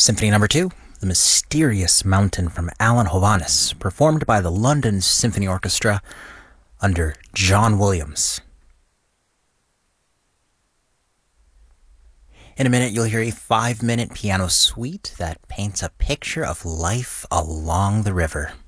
Symphony Number 2, The Mysterious Mountain from Alan Hovhaness, performed by the London Symphony Orchestra under John Williams. In a minute, you'll hear a 5-minute piano suite that paints a picture of life along the river.